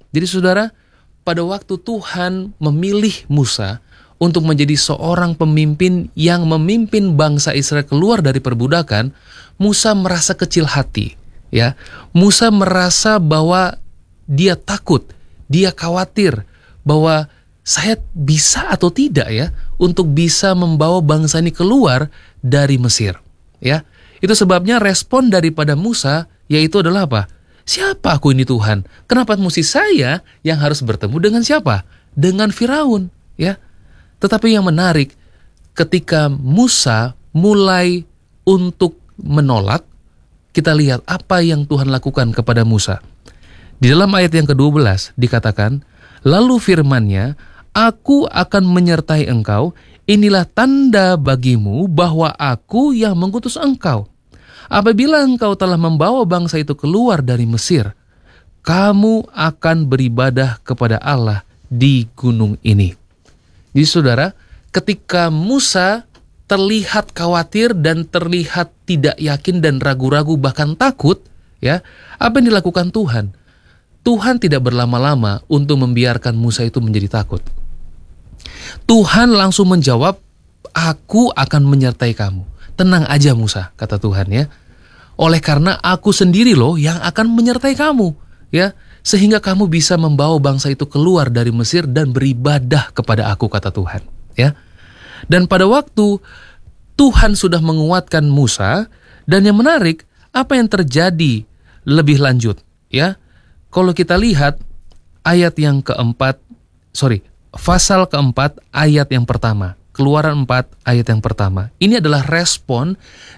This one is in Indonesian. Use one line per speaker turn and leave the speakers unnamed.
Jadi saudara, pada waktu Tuhan memilih Musa untuk menjadi seorang pemimpin yang memimpin bangsa Israel keluar dari perbudakan, Musa merasa kecil hati. Ya, Musa merasa bahwa dia takut, dia khawatir bahwa saya bisa atau tidak ya untuk bisa membawa bangsa ini keluar dari Mesir. Ya, itu sebabnya respon daripada Musa yaitu adalah apa? Siapa aku ini Tuhan? Kenapa mesti saya yang harus bertemu dengan siapa? Dengan Firaun, ya. Tetapi yang menarik, ketika Musa mulai untuk menolak, kita lihat apa yang Tuhan lakukan kepada Musa. Di dalam ayat yang ke-12 dikatakan, lalu firman-Nya, aku akan menyertai engkau, inilah tanda bagimu bahwa aku yang mengutus engkau. Apabila engkau telah membawa bangsa itu keluar dari Mesir, kamu akan beribadah kepada Allah di gunung ini. Jadi saudara, ketika Musa terlihat khawatir dan terlihat tidak yakin dan ragu-ragu bahkan takut, ya, apa yang dilakukan Tuhan? Tuhan tidak berlama-lama untuk membiarkan Musa itu menjadi takut. Tuhan langsung menjawab, aku akan menyertai kamu. Tenang aja Musa, kata Tuhan ya. Oleh karena aku sendiri loh yang akan menyertai kamu, ya, sehingga kamu bisa membawa bangsa itu keluar dari Mesir dan beribadah kepada aku, kata Tuhan, ya. Dan pada waktu Tuhan sudah menguatkan Musa, dan yang menarik, apa yang terjadi lebih lanjut, ya. Kalau kita lihat pasal keempat ayat yang pertama. Keluaran 4 ayat yang pertama. Ini adalah respon